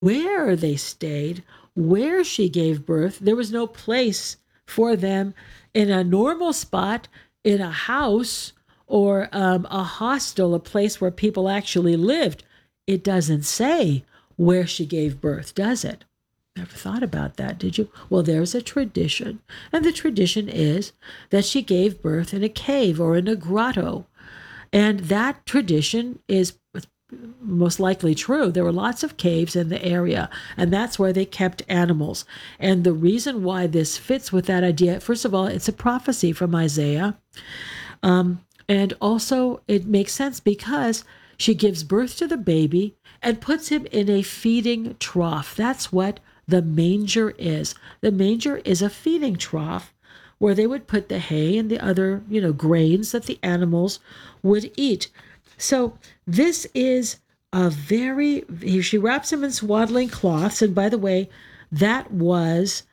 where they stayed, where she gave birth. There was no place for them in a normal spot, in a house, or a hostel, a place where people actually lived. It doesn't say where she gave birth, does it? Never thought about that, did you? Well, there's a tradition, and the tradition is that she gave birth in a cave or in a grotto. And that tradition is most likely true. There were lots of caves in the area, and that's where they kept animals. And the reason why this fits with that idea, first of all, it's a prophecy from Isaiah. And also, it makes sense because she gives birth to the baby and puts him in a feeding trough. That's what the manger is. The manger is a feeding trough where they would put the hay and the other, grains that the animals would eat. So this is she wraps him in swaddling cloths. And by the way, that was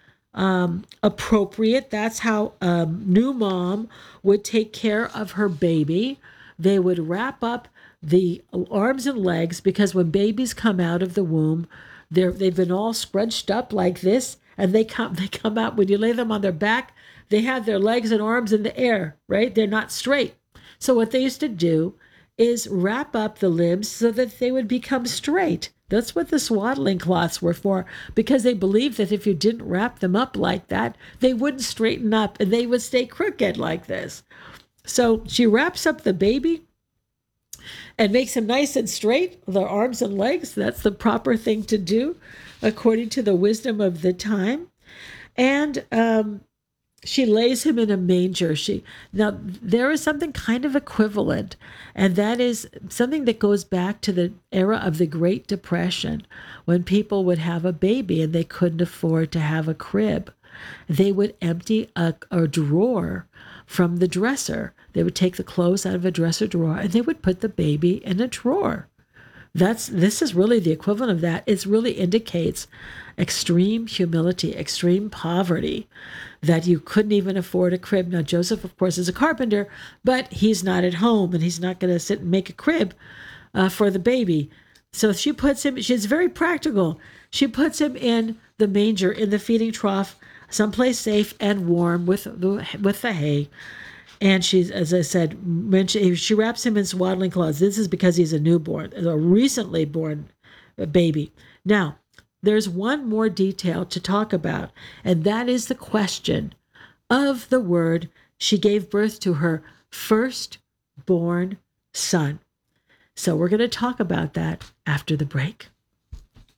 appropriate. That's how a new mom would take care of her baby. They would wrap up the arms and legs because when babies come out of the womb, they've been all scrunched up like this, and they come out when you lay them on their back. They have their legs and arms in the air, right? They're not straight. So what they used to do is wrap up the limbs so that they would become straight. That's what the swaddling cloths were for, because they believed that if you didn't wrap them up like that, they wouldn't straighten up and they would stay crooked like this. So she wraps up the baby and makes him nice and straight, the arms and legs. That's the proper thing to do, according to the wisdom of the time. And she lays him in a manger. Now there is something kind of equivalent, and that is something that goes back to the era of the Great Depression, when people would have a baby and they couldn't afford to have a crib. They would empty a drawer from the dresser. They would take the clothes out of a dresser drawer and they would put the baby in a drawer. This is really the equivalent of that. It really indicates extreme humility, extreme poverty, that you couldn't even afford a crib. Now, Joseph, of course, is a carpenter, but he's not at home and he's not going to sit and make a crib for the baby. So she's very practical. She puts him in the manger, in the feeding trough, someplace safe and warm with the hay. And she's, as I said, she wraps him in swaddling cloths. This is because he's a newborn, a recently born baby. Now, there's one more detail to talk about, and that is the question of the word. She gave birth to her firstborn son. So we're going to talk about that after the break.